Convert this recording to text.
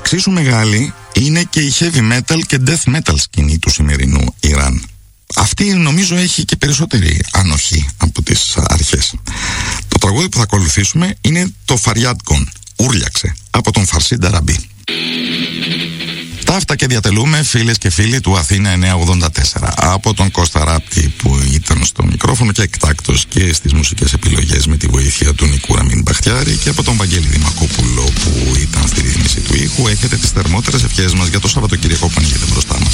Εξίσου μεγάλη είναι και η heavy metal και death metal σκηνή του σημερινού Ιράν. Αυτή νομίζω έχει και περισσότερη ανοχή από τις αρχές. Το τραγούδι που θα ακολουθήσουμε είναι το Φαριάτκον, ούρλιαξε, από τον Φαρσίν Νταραμπή. Ταύτα και διατελούμε, φίλες και φίλοι του Αθήνα 984, από τον Κώστα Ράπτη που ήταν στο μικρόφωνο και εκτάκτος και στις μουσικές επιλογές με τη βοήθεια του Νικού Ραμίν Μπαχτιάρη, και από τον Βαγγέλη Δημακόπουλο που ήταν στη ρύθμιση του ήχου. Έχετε τις θερμότερες ευχές μας για το Σαββατοκύριακο που ανοίγεται μπροστά μας.